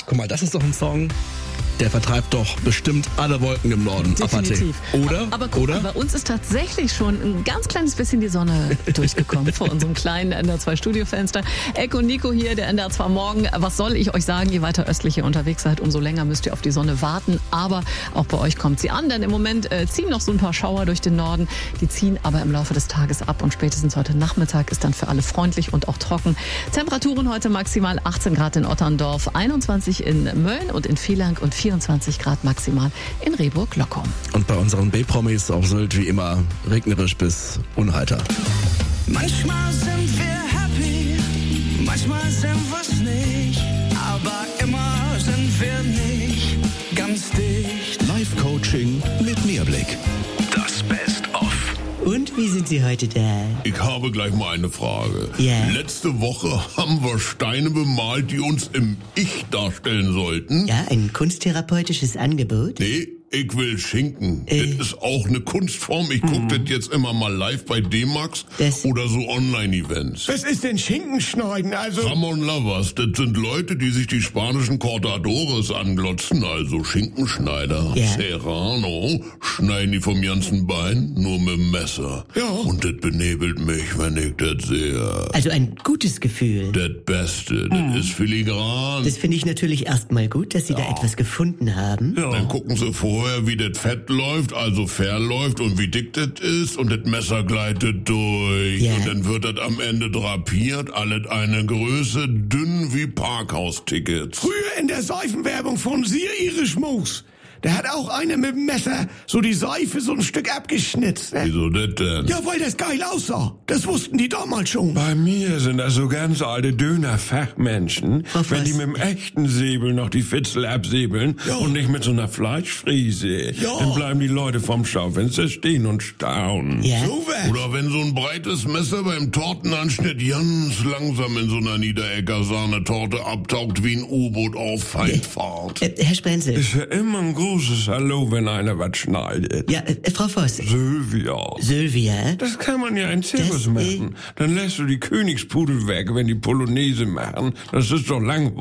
Guck mal, das ist doch ein Song, der vertreibt doch bestimmt alle Wolken im Norden. Definitiv. Oder? Aber guck mal, bei uns ist tatsächlich schon ein ganz kleines bisschen die Sonne durchgekommen vor unserem kleinen NDR2-Studiofenster. Eck und Nico hier, der NDR2 Morgen. Was soll ich euch sagen, je weiter östlich ihr unterwegs seid, umso länger müsst ihr auf die Sonne warten. Aber auch bei euch kommt sie an, denn im Moment ziehen noch so ein paar Schauer durch den Norden. Die ziehen aber im Laufe des Tages ab und spätestens heute Nachmittag ist dann für alle freundlich und auch trocken. Temperaturen heute maximal 18 Grad in Otterndorf, 21 in Mölln und in Villach und 24 Grad maximal in Rehburg-Loccum. Und bei unseren B-Promis auf Sylt wie immer regnerisch bis unheiter. Manchmal sind wir happy, manchmal sind wir's nicht, aber immer sind wir nicht ganz dicht. Live-Coaching mit Mehrblick. Das Best-of. Und wie sind Sie heute da? Ich habe gleich mal eine Frage. Ja? Letzte Woche haben wir Steine bemalt, die uns im Ich darstellen sollten. Ja, ein kunsttherapeutisches Angebot? Nee, ich will Schinken. Das ist auch eine Kunstform. Ich gucke das jetzt immer mal live bei D-Max oder so Online-Events. Was ist denn Schinkenschneiden? Also Ramon Lovers, das sind Leute, die sich die spanischen Cortadores anglotzen, also Schinkenschneider. Ja. Serrano schneiden die vom ganzen Bein, nur mit dem Messer. Ja. Und das benebelt mich, wenn ich das sehe. Also ein gutes Gefühl. Das Beste, das ist filigran. Das finde ich natürlich erstmal gut, dass Sie da etwas gefunden haben. Dann gucken sie vorher, wie das Fett läuft, also verläuft und wie dick das ist und das Messer gleitet durch. Ja. Und dann wird das am Ende drapiert, alles eine Größe, dünn wie Parkhaustickets. früher in der Seifenwerbung von Sir Irish Moose. Da hat auch einer mit dem Messer so die Seife so ein Stück abgeschnitzt. Ne? Wieso das denn? Ja, weil das geil aussah. Das wussten die damals schon. Bei mir sind das so ganz alte Döner-Fachmenschen, Auf wenn was? die mit dem echten Säbel noch die Fitzel absäbeln Ja. und nicht mit so einer Fleischfriese. Ja. Dann bleiben die Leute vorm Schaufenster stehen und staunen. Ja? So was. Oder wenn so ein breites Messer beim Tortenanschnitt ganz langsam in so einer Niederecker-Sahnetorte abtaucht wie ein U-Boot auf Feindfahrt. Herr Sprenzel. Ist ja immer ein großes Hallo, wenn einer was schneidet. Ja, Frau Voss. Sylvia. Sylvia? Das kann man ja in Zirkus Das, machen. Dann lässt du die Königspudel weg, wenn die Polonaise machen. Das ist doch langweilig.